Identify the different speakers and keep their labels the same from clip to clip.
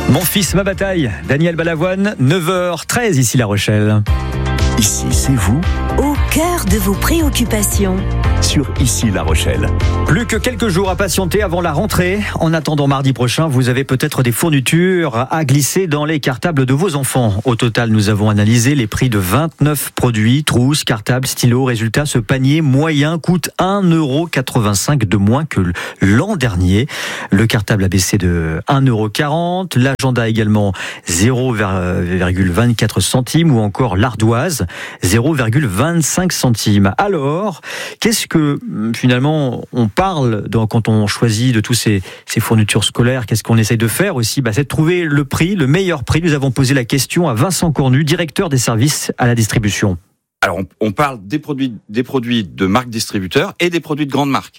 Speaker 1: Mon fils, ma bataille. Daniel Balavoine, 9h13 ici La Rochelle.
Speaker 2: Ici, c'est vous,
Speaker 3: au cœur de vos préoccupations.
Speaker 2: sur Ici La Rochelle.
Speaker 1: Plus que quelques jours à patienter avant la rentrée. En attendant mardi prochain, vous avez peut-être des fournitures à glisser dans les cartables de vos enfants. Au total, nous avons analysé les prix de 29 produits, trousses, cartables, stylos. Résultat, ce panier moyen coûte 1,85 € de moins que l'an dernier. Le cartable a baissé de 1,40 €. L'agenda également 0,24 centimes ou encore l'ardoise 0,25 centimes. Alors, qu'est-ce que finalement on parle quand on choisit de tous ces fournitures scolaires? Qu'est-ce qu'on essaye de faire aussi? C'est de trouver le prix, le meilleur prix. Nous avons posé la question à Vincent Cornu, directeur des services à la distribution.
Speaker 4: Alors, on parle des produits de marques distributeurs et des produits de grandes marques.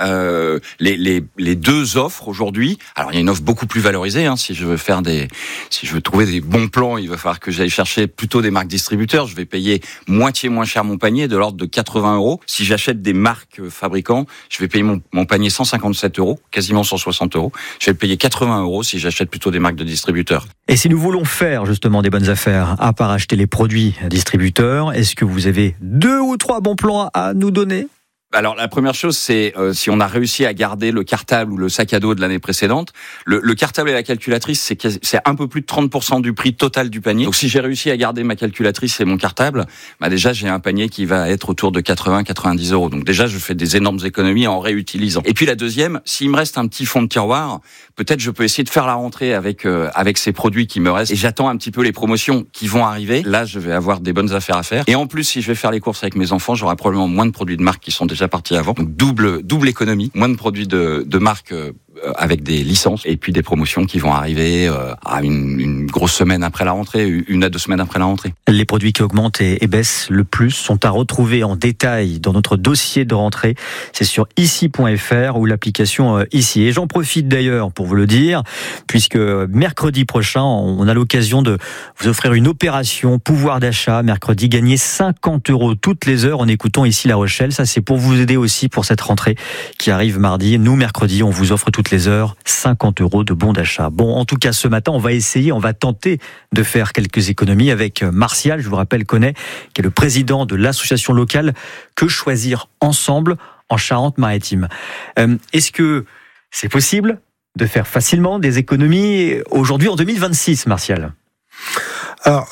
Speaker 4: Les deux offres aujourd'hui. Alors il y a une offre beaucoup plus valorisée. Si je veux trouver des bons plans, il va falloir que j'aille chercher plutôt des marques distributeurs. Je vais payer moitié moins cher mon panier, de l'ordre de 80 €. Si j'achète des marques fabricants, je vais payer mon panier 157 €, quasiment 160 €. Je vais le payer 80 € si j'achète plutôt des marques de distributeurs.
Speaker 1: Et si nous voulons faire justement des bonnes affaires, à part acheter les produits distributeurs, est-ce que vous avez 2 ou 3 bons plans à nous donner?
Speaker 4: Alors la première chose, c'est si on a réussi à garder le cartable ou le sac à dos de l'année précédente. Le cartable et la calculatrice, c'est un peu plus de 30% du prix total du panier. Donc si j'ai réussi à garder ma calculatrice et mon cartable, déjà j'ai un panier qui va être autour de 80-90 €. Donc déjà je fais des énormes économies en réutilisant. Et puis la deuxième, s'il me reste un petit fond de tiroir, peut-être je peux essayer de faire la rentrée avec ces produits qui me restent. Et j'attends un petit peu les promotions qui vont arriver. Là je vais avoir des bonnes affaires à faire. Et en plus, si je vais faire les courses avec mes enfants, j'aurai probablement moins de produits de marque qui sont déjà parti avant. Donc double économie, moins de produits de marque avec des licences et puis des promotions qui vont arriver à une grosse semaine après la rentrée, 1 à 2 semaines après la rentrée.
Speaker 1: Les produits qui augmentent et baissent le plus sont à retrouver en détail dans notre dossier de rentrée. C'est sur ici.fr ou l'application Ici. Et j'en profite d'ailleurs pour vous le dire, puisque mercredi prochain, on a l'occasion de vous offrir une opération pouvoir d'achat. Mercredi, gagner 50 € toutes les heures en écoutant Ici La Rochelle. Ça, c'est pour vous aider aussi pour cette rentrée qui arrive mardi. Nous, mercredi, on vous offre toutes les heures 50 € de bons d'achat. Bon, en tout cas, ce matin, on va tenter de faire quelques économies avec Martial, je vous rappelle, Connaît, qui est le président de l'association locale Que Choisir Ensemble en Charente-Maritime. Est-ce que c'est possible de faire facilement des économies aujourd'hui en 2026, Martial?
Speaker 5: Alors,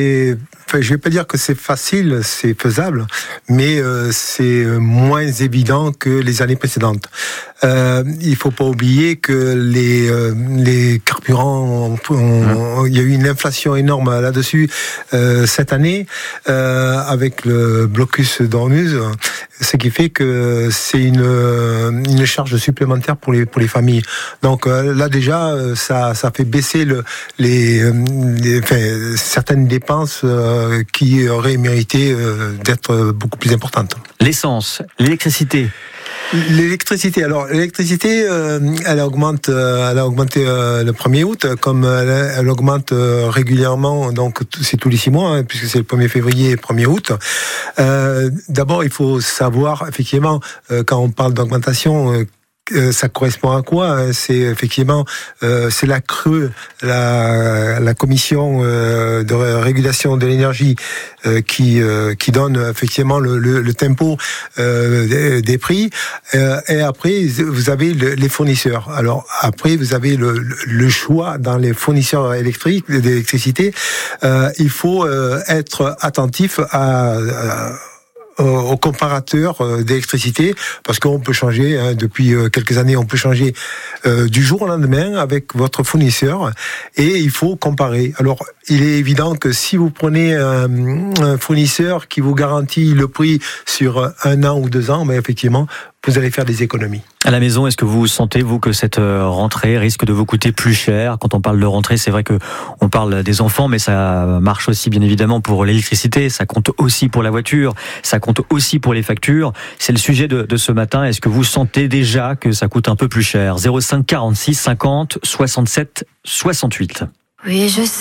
Speaker 5: je vais pas dire que c'est facile, c'est faisable, mais c'est moins évident que les années précédentes. Il faut pas oublier que les carburants, il y a eu une inflation énorme là-dessus cette année avec le blocus d'Ormuz, ce qui fait que c'est une charge supplémentaire pour les familles. Donc là déjà, ça fait baisser certaines dépenses qui auraient mérité d'être beaucoup plus importantes.
Speaker 1: L'essence, l'électricité.
Speaker 5: Alors l'électricité, elle a augmenté le 1er août, comme elle augmente régulièrement, donc c'est tous les 6 mois, puisque c'est le 1er février et le 1er août. D'abord, il faut savoir, effectivement, quand on parle d'augmentation, ça correspond à quoi? C'est effectivement c'est la CRE, la commission de régulation de l'énergie qui donne effectivement le tempo des prix. Et après vous avez les fournisseurs. Alors après vous avez le choix dans les fournisseurs d'électricité. Il faut être attentif au comparateur d'électricité, parce qu'on peut changer, depuis quelques années, on peut changer du jour au lendemain avec votre fournisseur, et il faut comparer. Alors, il est évident que si vous prenez un fournisseur qui vous garantit le prix sur 1 an ou 2 ans, effectivement, vous allez faire des économies.
Speaker 1: À la maison, est-ce que vous sentez, vous, que cette rentrée risque de vous coûter plus cher? Quand on parle de rentrée, c'est vrai que on parle des enfants, mais ça marche aussi, bien évidemment, pour l'électricité. Ça compte aussi pour la voiture. Ça compte aussi pour les factures. C'est le sujet de ce matin. Est-ce que vous sentez déjà que ça coûte un peu plus cher? 05 46 50 67 68.
Speaker 3: Oui, je sais.